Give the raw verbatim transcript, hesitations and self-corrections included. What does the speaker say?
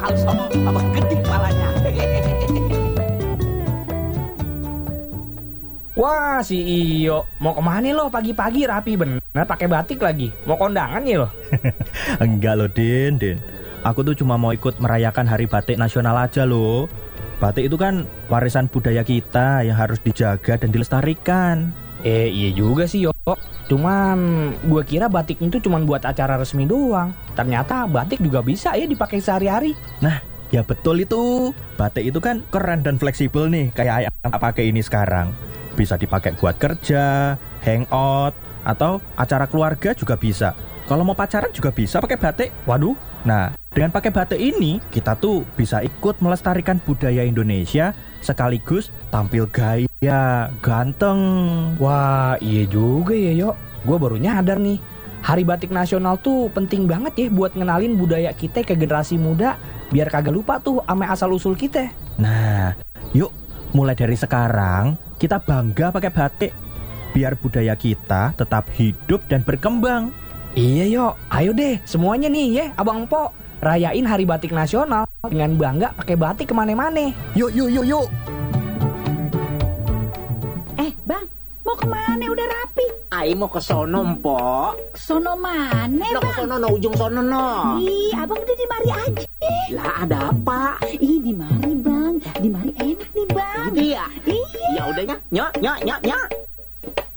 Kalau songong tambah gede kepalanya. Wah, si Iyo, mau kemana lo pagi-pagi rapi bener pakai batik lagi? Mau kondangan ya lo? Enggak loh, Din, Din. Aku tuh cuma mau ikut merayakan Hari Batik Nasional aja loh. Batik itu kan warisan budaya kita yang harus dijaga dan dilestarikan. Eh, iya juga sih, Yo. Cuman gua kira batik itu cuma buat acara resmi doang. Ternyata batik juga bisa ya dipakai sehari-hari. Nah, ya betul itu. Batik itu kan keren dan fleksibel nih, kayak yang tak pakai ini sekarang. Bisa dipakai buat kerja, hangout, atau acara keluarga juga bisa. Kalau mau pacaran juga bisa pakai batik. Waduh. Nah, dengan pakai batik ini, kita tuh bisa ikut melestarikan budaya Indonesia sekaligus tampil gaya, ganteng. Wah, iya juga ya, Yo. Gua baru nyadar nih. Hari Batik Nasional tuh penting banget ya buat ngenalin budaya kita ke generasi muda, biar kagak lupa tuh ame asal-usul kita. Nah, yuk mulai dari sekarang kita bangga pakai batik, biar budaya kita tetap hidup dan berkembang. Iya, Yo. Ayo deh, semuanya nih ya, Abang Po. Rayain Hari Batik Nasional dengan bangga pakai batik kemana-mana. Yuk, yuk, yuk, yuk. Eh, Bang, mau kemana? Udah rapi. Ai mau ke sono, Mpok. Sono mana, No, ke Bang? sono, no, ujung sono, no. Ih, Abang udah di mari aja. Lah, ada apa? Ih, di mari, Bang. Di mari enak nih, Bang. Gitu ya? Iya. Ya udahnya, nyok, nyok, nyok, nyok.